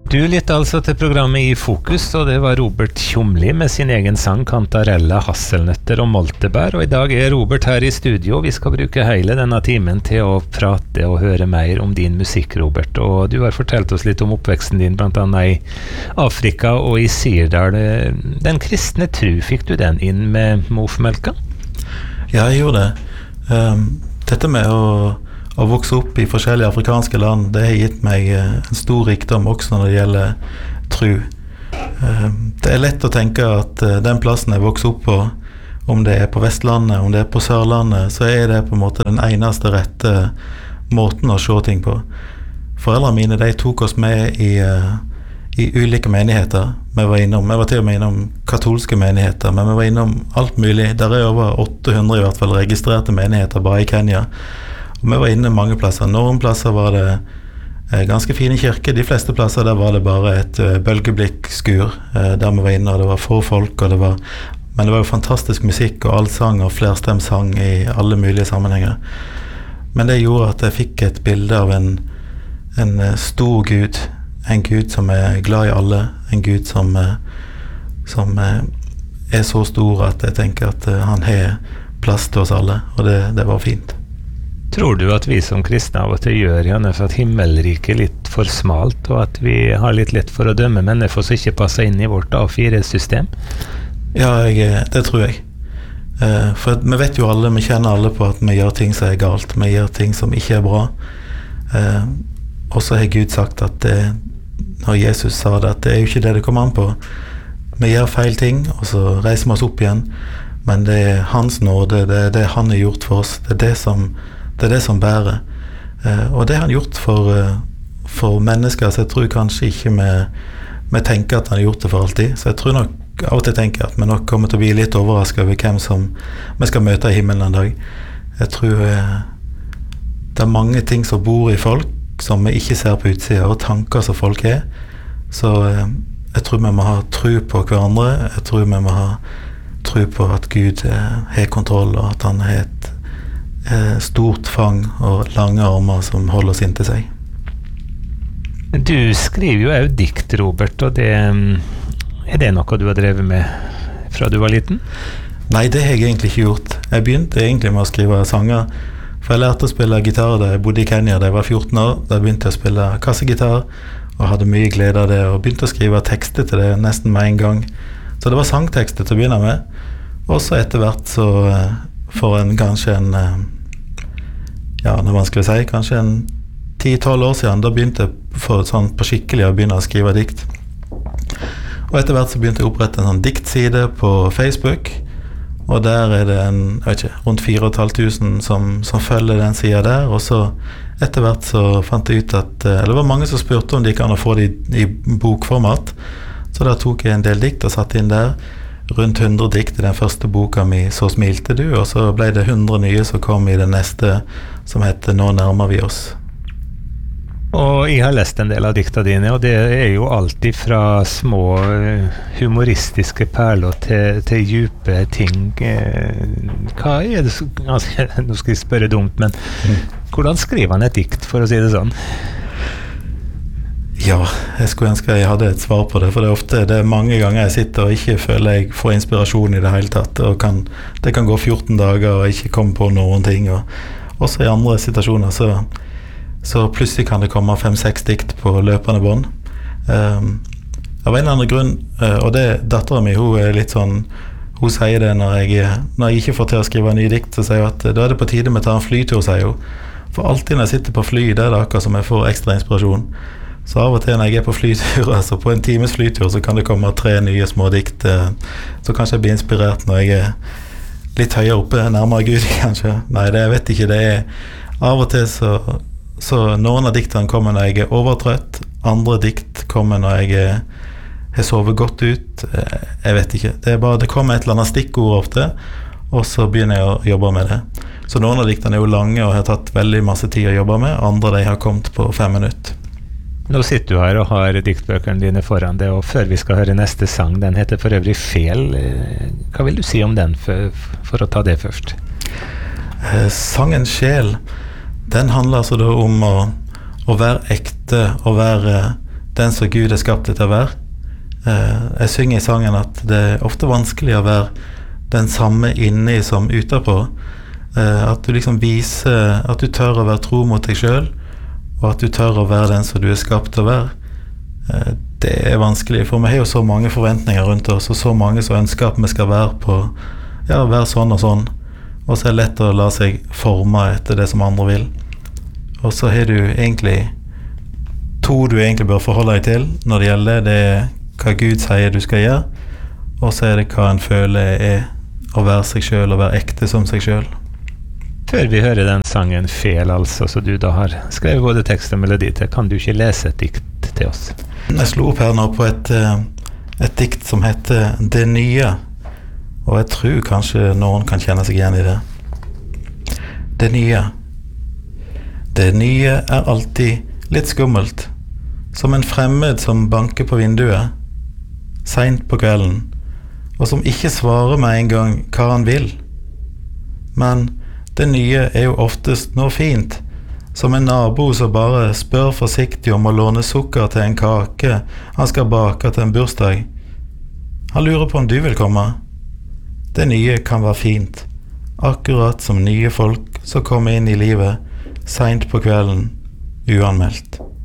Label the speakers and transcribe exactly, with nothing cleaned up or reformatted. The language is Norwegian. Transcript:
Speaker 1: Du lytter altså til programmet I Fokus, og det var Robert Tjomli med sin egen sang Kantarella, Hasselnøtter og Moltebær, og I dag er Robert her I studio. Vi skal bruke hele denne timen til å prate og høre mer om din musikk, Robert, og du har fortalt oss litt om oppveksten din, blant annet I Afrika og I Sirdal. Den kristne tro, fikk du den inn med mormelka?
Speaker 2: Ja, jeg gjorde det. Um, dette med å Å vokse opp I forskjellige afrikanske land, det har gitt meg en stor rikdom også når det gjelder tro. Det er lett å tenke at den plassen jeg vokser opp på, om det er på Vestlandet, om det er på Sørlandet, så er det på en måte den eneste rette måten å se ting på. Foreldrene mine, de tok oss med I, I ulike menigheter. Vi var innom, vi var til og med innom katolske menigheter, men vi var innom alt mulig. Der er over åtte hundre I hvert fall registrerte menigheter bare I Kenya. Og vi var inne mange plasser. Noen plasser var det eh, ganske fine kirker. De fleste plasser der var det bare et uh, bølgeblikkskur eh, der vi var inne, og det var få folk, og det var, men det var jo fantastisk musikk og allsang og flerstemsang I alle mulige sammenhenger. Men det gjorde at jeg fikk et bilde av en, en uh, stor Gud, en Gud som er glad I alle, en Gud som, uh, som uh, er så stor at jeg tenker at uh, han har plass til oss alle, og det, det var fint.
Speaker 1: Tror du at vi som kristne av og til gjør gjerne for at himmelriket er litt for smalt, og at vi har litt lett for å dømme mennesker som ikke passer inn I vårt A fire system?
Speaker 2: Ja, jeg, det tror jeg. Eh, for vi vet jo alle, vi kjenner alle på at vi gjør ting som er galt, vi gjør ting som ikke er bra. Eh, og så har Gud sagt at det, når Jesus sa det, at det er jo ikke det det kommer an på. Vi gjør feil ting, og så reiser vi oss opp igjen, men det er hans nåde, det er det han har gjort for oss, det er det som Det er det som bærer. Eh, og det har han gjort for, uh, for mennesker, så jeg tror kanskje ikke vi, vi tenker at han har gjort det for alltid. Så jeg tror nok, av og til tenker at vi nok kommer til å bli litt overrasket over hvem som vi skal møte I himmelen en dag. Jeg tror uh, det er mange ting som bor I folk, som vi ikke ser på utsida, og tanker som folk har. Så uh, jeg tror vi må ha tro på hverandre. Jeg tror vi må ha tro på at Gud uh, har kontroll, og at han har et stort fang og lange armer som holder oss inntil seg.
Speaker 1: Du skriver jo også dikt, Robert, og det, er det noe du har drevet med fra du var liten?
Speaker 2: Nei, det har jeg egentlig ikke gjort. Jeg begynte egentlig med å skrive sanger, for jeg lærte å spille gitar da jeg bodde I Kenya da jeg var fjorten år. Da begynte jeg å spille kassegitar, og hadde mye glede av det, og begynte å skrive tekster til det nesten med en gang. Så det var sangtekster til å begynne med, og så etter hvert så for en, kanskje en ja, det er vanskelig å si, kanskje en ti tolv år siden, da begynte jeg for sånn på skikkelig å begynne å skrive dikt. Og etter hvert så begynte jeg å opprette en sånn diktside på Facebook, og der er det en, jeg vet ikke, rundt fire og et halvt tusen som, som følger den siden der, og så etter hvert så fant jeg ut at, eller det var mange som spurte om de kan få det I, I bokformat, så da tok jeg en del dikt og satt inn der, rundt hundre dikt I den første boka mi Så smilte du, og så ble det hundre nye som kom I den neste som heter Nå nærmer vi oss.
Speaker 1: Og jeg har lest en del av dikta dine, og det er jo alltid fra små humoristiske perler til, til djupe ting. Hva er det så, altså, nå skal jeg spørre dumt, men mm. hvordan skriver han et dikt, for å si det sånn?
Speaker 2: Ja, jeg skulle ønske jeg hadde et svar på det, for det er ofte, det er mange ganger jeg sitter og ikke føler jeg får inspirasjon I det hele tatt, og kan, det kan gå fjorten dager og ikke komme på noen ting, og også I andre situasjoner, så, så plutselig kan det komme fem-seks dikt på løpende bånd. Um, av en eller annen grunn, uh, og det, datteren min, hun er litt sånn, hun sier det når jeg, når jeg ikke får til å skrive en ny dikt, så sier hun at da er det på tide med å ta en flytur, sier hun. For alltid når jeg sitter på fly, det er det akkurat som jeg får ekstra inspirasjon. Så av og til når jeg er på flytur, altså på en times flytur, så kan det komme tre nye små dikt, så kanskje jeg blir inspirert når jeg er litt høyere oppe, nærmere Gud kanskje. Nei, det jeg vet ikke, det er av og til så, så noen av diktene kommer når jeg er overtrøtt, andre dikt kommer når jeg er, har sovet godt ut, jeg vet ikke. Det er bare, det kommer et eller annet stikkord ofte, og så begynner jeg å jobbe med det. Så noen av diktene er jo lange og har tatt veldig masse tid å jobbe med, andre de har kommet på fem minutter.
Speaker 1: Nå sitter du her og har diktbøkene dine foran det, og før vi skal høre neste sang, den heter for øvrig Fel. Hva vil du si om den for, for å ta det først?
Speaker 2: Eh, sangen Sjel, den handler altså da om å, å være ekte, å være den som Gud er skapt til å være. Eh, jeg synger i sangen at det er ofte vanskelig å være den samme inni som utenpå. Eh, at du liksom viser, at du tør å være tro mot deg selv, og at du tør å være den som du er skapt til å være. Eh, det er vanskelig, for vi har jo så mange forventninger rundt oss, og så mange som ønsker at vi skal være på, ja, være sånn og sånn. Og så er det lett å la seg forme etter det som andre vil. Og så har du egentlig to du egentlig bør forholde deg til når det gjelder det, er hva Gud sier du skal gjøre, og så er det hva en føler er å være seg selv, og være ekte som seg selv.
Speaker 1: Før vi hører den sangen Fel, altså, så du da har skrevet både tekst og melodi til, kan du ikke lese et dikt til oss?
Speaker 2: Jeg slo opp her nå på et, et dikt som heter Det nye, og jeg tror kanskje noen kan kjenne seg igjen i det. Det nye. Det nye er alltid litt skummelt, som en fremmed som banker på vinduet, sent på kvelden, og som ikke svarer med en gang hva han vil. Men det nye er jo oftest noe fint, som en nabo som bare spør forsiktig om å låne sukker til en kake han skal bake til en bursdag. Han lurer på om du vil komme. Det nye kan være fint, akkurat som nye folk som kommer inn i livet sent på kvelden, uanmeldt.